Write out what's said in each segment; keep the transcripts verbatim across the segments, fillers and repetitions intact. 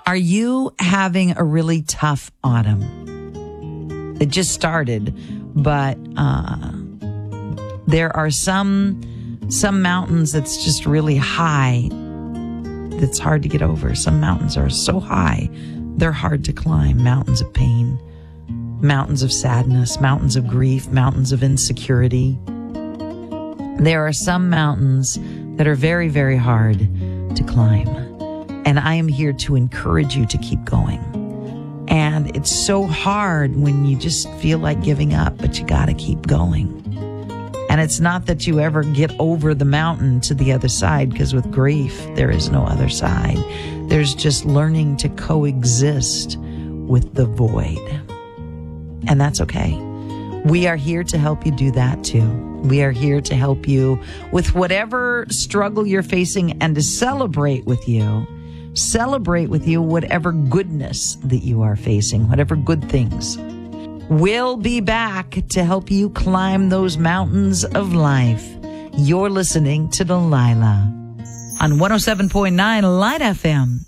Are you having a really tough autumn? It just started, but uh, there are some some mountains that's just really high that's hard to get over. Some mountains are so high, they're hard to climb. Mountains of pain, mountains of sadness, mountains of grief, mountains of insecurity. There are some mountains that are very, very hard to climb. And I am here to encourage you to keep going. And it's so hard when you just feel like giving up, but you got to keep going. And it's not that you ever get over the mountain to the other side, because with grief, there is no other side. There's just learning to coexist with the void. And that's okay. We are here to help you do that too. We are here to help you with whatever struggle you're facing and to celebrate with you. Celebrate with you whatever goodness that you are facing, whatever good things. We'll be back to help you climb those mountains of life. You're listening to Delilah on one oh seven point nine Light F M.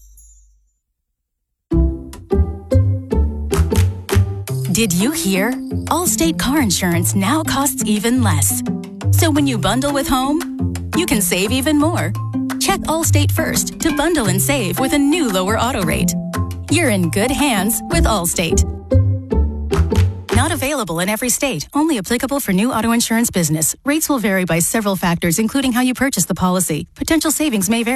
Did you hear? Allstate car insurance now costs even less. So when you bundle with home, you can save even more. Check Allstate first to bundle and save with a new lower auto rate. You're in good hands with Allstate. Not available in every state. Only applicable for new auto insurance business. Rates will vary by several factors, including how you purchase the policy. Potential savings may vary.